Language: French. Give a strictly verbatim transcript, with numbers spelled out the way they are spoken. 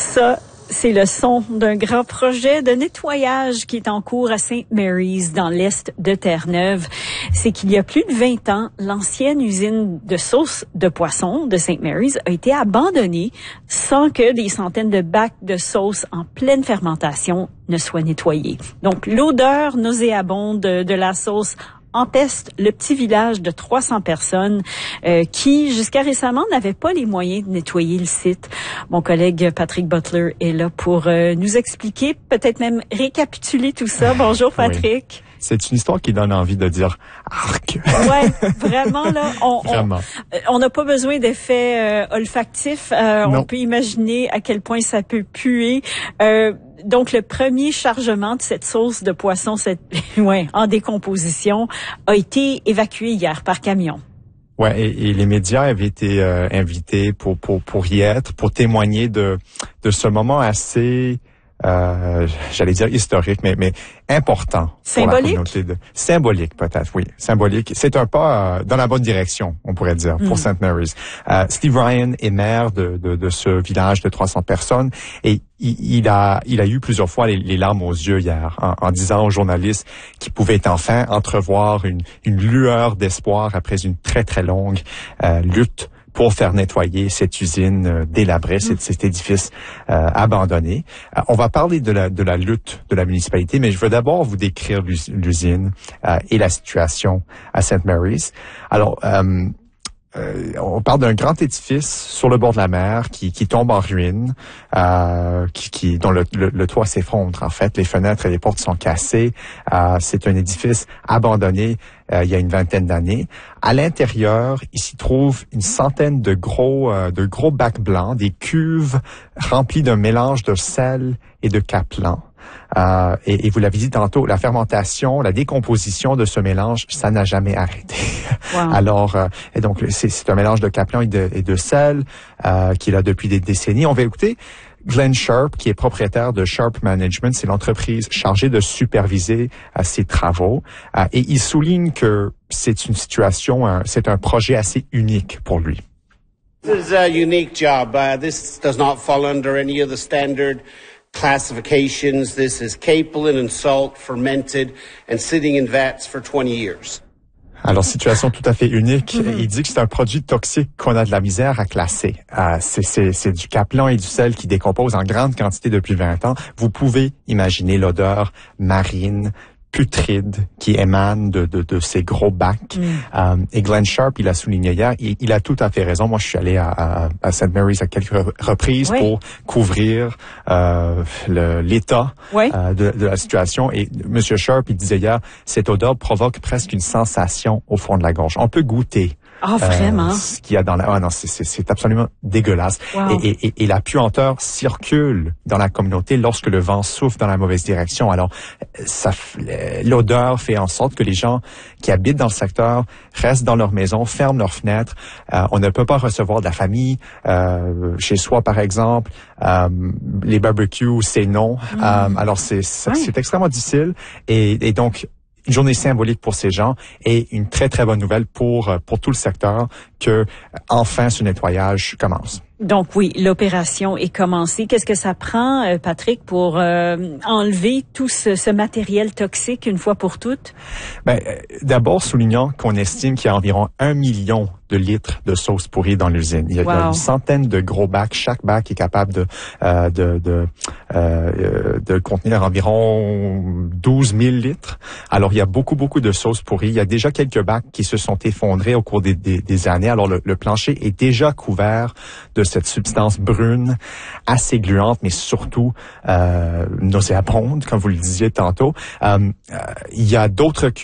Ça, c'est le son d'un grand projet de nettoyage qui est en cours à Saint Mary's, dans l'est de Terre-Neuve. C'est qu'il y a plus de vingt ans, l'ancienne usine de sauce de poisson de Saint Mary's a été abandonnée sans que des centaines de bacs de sauce en pleine fermentation ne soient nettoyés. Donc, l'odeur nauséabonde de, de la sauce empeste le petit village de trois cents personnes euh, qui, jusqu'à récemment, n'avaient pas les moyens de nettoyer le site. Mon collègue Patrick Butler est là pour euh, nous expliquer, peut-être même récapituler tout ça. Bonjour Patrick. Oui. C'est une histoire qui donne envie de dire arc. Ouais, vraiment là, on vraiment. on n'a pas besoin d'effets euh, olfactifs. Euh, on peut imaginer à quel point ça peut puer. Euh, donc le premier chargement de cette sauce de poisson, cette ouais, en décomposition, a été évacué hier par camion. Ouais, et, et les médias avaient été euh, invités pour pour pour y être, pour témoigner de de ce moment assez Euh, j'allais dire historique, mais mais important. Symbolique? Pour la communauté de, symbolique peut-être, oui. Symbolique. C'est un pas euh, dans la bonne direction, on pourrait dire, pour mm. Saint Mary's. Euh, Steve Ryan est maire de, de, de ce village de trois cents personnes et il, il a il a eu plusieurs fois les, les larmes aux yeux hier en, en disant aux journalistes qu'il pouvait enfin entrevoir une, une lueur d'espoir après une très très longue euh, lutte pour faire nettoyer cette usine euh, délabrée, mmh. cet, cet édifice euh, abandonné. Euh, on va parler de la, de la lutte de la municipalité, mais je veux d'abord vous décrire l'usine euh, et la situation à Saint Mary's. Alors, euh, Euh, on parle d'un grand édifice sur le bord de la mer qui, qui tombe en ruine, euh, qui, qui, dont le, le, le toit s'effondre. En fait, les fenêtres et les portes sont cassées. Euh, c'est un édifice abandonné euh, il y a une vingtaine d'années. À l'intérieur, il s'y trouve une centaine de gros, euh, de gros bacs blancs, des cuves remplies d'un mélange de sel et de capelin. Euh, et, et vous l'avez dit tantôt, la fermentation, la décomposition de ce mélange, ça n'a jamais arrêté. Wow. Alors, euh, et donc c'est un mélange de capelin et de, et de sel euh, qu'il a depuis des décennies. On va écouter Glenn Sharp, qui est propriétaire de Sharp Management. C'est l'entreprise chargée de superviser euh, ces travaux. Euh, et il souligne que c'est une situation, euh, c'est un projet assez unique pour lui. This is a unique job. Uh, this does not fall under any of the standard classifications. This is capelin and salt fermented and sitting in vats for twenty years. Alors, situation tout à fait unique. Mm-hmm. Il dit que c'est un produit toxique qu'on a de la misère à classer. Euh, c'est du capelin et du sel qui décomposent en grande quantité depuis vingt ans. Vous pouvez imaginer l'odeur marine, putride qui émane de, de, de ces gros bacs. Mm. Euh, et Glenn Sharp, il a souligné hier, il, il a tout à fait raison. Moi, je suis allé à, à, à Saint Mary's à quelques reprises oui. pour couvrir euh, l'état oui. euh, de, de la situation. Et M. Sharp, il disait hier, cette odeur provoque presque une sensation au fond de la gorge. On peut goûter. Ah, oh, vraiment? Euh, ce qu'il y a dans la... Ah non, c'est absolument dégueulasse. Wow. Et, et, et la puanteur circule dans la communauté lorsque le vent souffle dans la mauvaise direction. Alors, ça, l'odeur fait en sorte que les gens qui habitent dans le secteur restent dans leur maison, ferment leurs fenêtres. Euh, on ne peut pas recevoir de la famille euh, chez soi, par exemple. Euh, les barbecues, c'est non. Mm. Euh, alors, c'est oui. extrêmement difficile. Et, et donc, une journée symbolique pour ces gens et une très, très bonne nouvelle pour, pour tout le secteur que, enfin, ce nettoyage commence. Donc oui, l'opération est commencée. Qu'est-ce que ça prend, euh, Patrick, pour euh, enlever tout ce, ce matériel toxique une fois pour toutes? Ben, euh, d'abord, soulignant qu'on estime qu'il y a environ un million de litres de sauce pourrie dans l'usine. Il, wow. il y a une centaine de gros bacs. Chaque bac est capable de euh, de de, euh, de contenir environ douze mille litres. Alors, il y a beaucoup, beaucoup de sauce pourrie. Il y a déjà quelques bacs qui se sont effondrés au cours des, des, des années. Alors, le, le plancher est déjà couvert de cette substance brune, assez gluante, mais surtout euh, nauséabonde, comme vous le disiez tantôt. Euh, euh, il y a d'autres